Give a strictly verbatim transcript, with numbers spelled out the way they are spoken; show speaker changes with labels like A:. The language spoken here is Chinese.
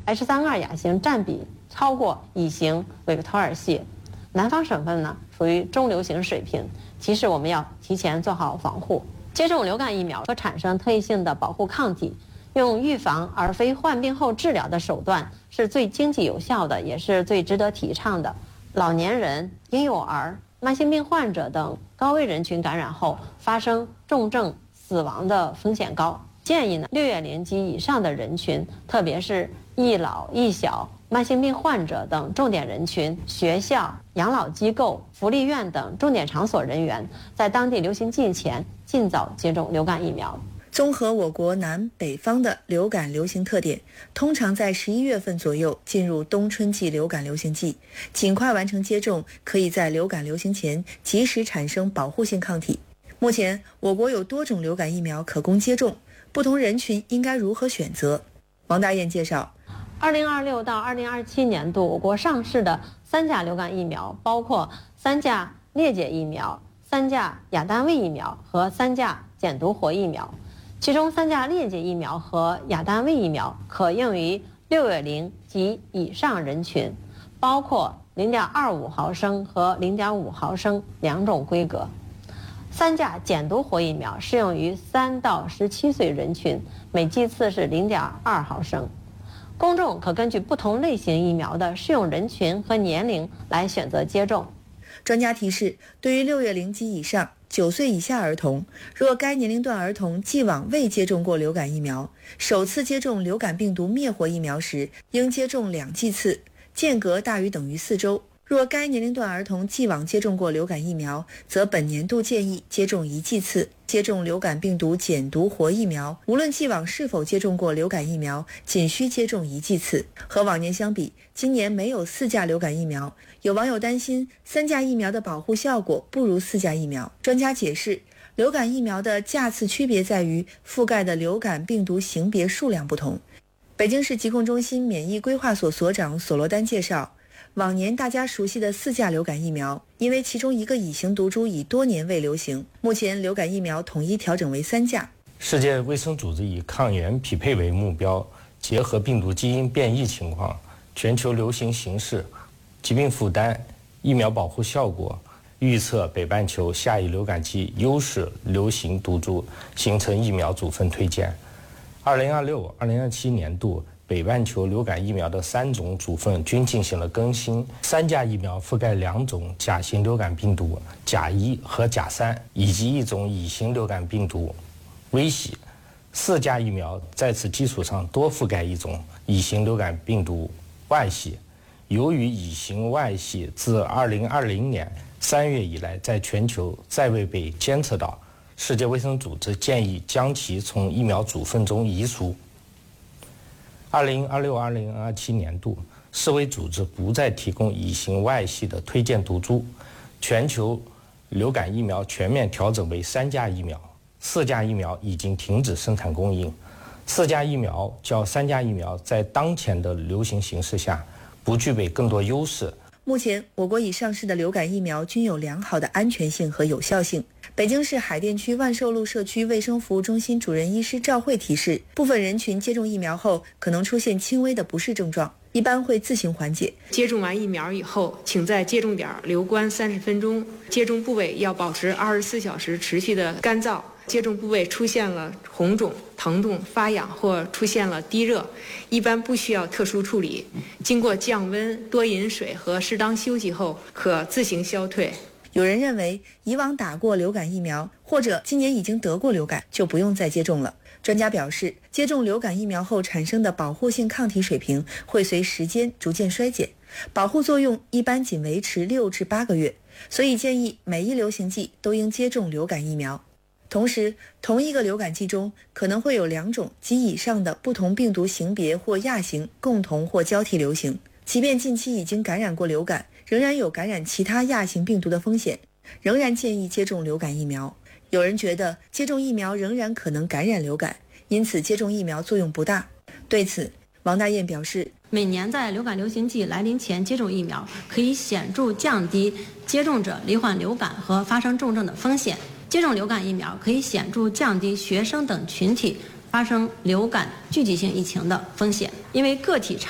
A: H 三二 亚型占比超过乙型维克托尔系。南方省份呢属于中流行水平，提示我们要提前做好防护。接种流感疫苗可产生特异性的保护抗体，用预防而非患病后治疗的手段是最经济有效的，也是最值得提倡的。老年人、婴幼儿、慢性病患者等高危人群感染后发生重症死亡的风险高，建议呢六月龄及以上的人群，特别是易老易小、慢性病患者等重点人群，学校、养老机构、福利院等重点场所人员，在当地流行季前尽早接种流感疫苗。
B: 综合我国南北方的流感流行特点，通常在十一月份左右进入冬春季流感流行季，尽快完成接种，可以在流感流行前及时产生保护性抗体。目前，我国有多种流感疫苗可供接种，不同人群应该如何选择？王大雁介绍，
A: 二零二六到二零二七年度，我国上市的三价流感疫苗包括三价裂解疫苗、三价亚单位疫苗和三价减毒活疫苗。其中三价裂解疫苗和亚单位疫苗可用于六月龄及以上人群，包括 零点二五毫升和 零点五毫升两种规格。三价减毒活疫苗适用于三到十七岁人群，每剂次是 零点二毫升。公众可根据不同类型疫苗的适用人群和年龄来选择接种。
B: 专家提示，对于六月龄及以上九岁以下儿童，若该年龄段儿童既往未接种过流感疫苗，首次接种流感病毒灭活疫苗时，应接种两剂次，间隔大于等于四周。若该年龄段儿童既往接种过流感疫苗，则本年度建议接种一剂次。接种流感病毒减毒活疫苗，无论既往是否接种过流感疫苗，仅需接种一剂次。和往年相比，今年没有四价流感疫苗，有网友担心三价疫苗的保护效果不如四价疫苗。专家解释，流感疫苗的价次区别在于覆盖的流感病毒型别数量不同。北京市疾控中心免疫规划所所长索罗丹介绍，往年大家熟悉的四价流感疫苗，因为其中一个乙型毒株已多年未流行，目前流感疫苗统一调整为三价。
C: 世界卫生组织以抗原匹配为目标，结合病毒基因变异情况、全球流行形势、疾病负担、疫苗保护效果，预测北半球下一流感季优势流行毒株，形成疫苗组分推荐。二零二六、二零二七年度北半球流感疫苗的三种组分均进行了更新，三价疫苗覆盖两种甲型流感病毒甲一和甲三，以及一种乙型流感病毒V系。四价疫苗在此基础上多覆盖一种乙型流感病毒 Y 系。由于乙型 Y 系自二零二零年三月以来在全球再未被监测到，世界卫生组织建议将其从疫苗组分中移除。二零二六、二零二七年度，世卫组织不再提供乙型 Y 系的推荐毒株，全球流感疫苗全面调整为三价疫苗，四价疫苗已经停止生产供应。四价疫苗较三价疫苗在当前的流行形势下不具备更多优势。
B: 目前，我国已上市的流感疫苗均有良好的安全性和有效性。北京市海淀区万寿路社区卫生服务中心主任医师赵慧提示，部分人群接种疫苗后可能出现轻微的不适症状，一般会自行缓解。
D: 接种完疫苗以后，请在接种点留观三十分钟，接种部位要保持二十四小时持续的干燥。接种部位出现了红肿、疼痛、发痒或出现了低热，一般不需要特殊处理。经过降温、多饮水和适当休息后，可自行消退。
B: 有人认为，以往打过流感疫苗或者今年已经得过流感，就不用再接种了。专家表示，接种流感疫苗后产生的保护性抗体水平会随时间逐渐衰减，保护作用一般仅维持六至八个月，所以建议每一流行季都应接种流感疫苗。同时，同一个流感季中可能会有两种及以上的不同病毒型别或亚型共同或交替流行。即便近期已经感染过流感，仍然有感染其他亚型病毒的风险，仍然建议接种流感疫苗。有人觉得接种疫苗仍然可能感染流感，因此接种疫苗作用不大。对此，王大雁表示，
A: 每年在流感流行季来临前接种疫苗，可以显著降低接种者罹患流感和发生重症的风险。接种流感疫苗可以显著降低学生等群体发生流感聚集性疫情的风险，因为个体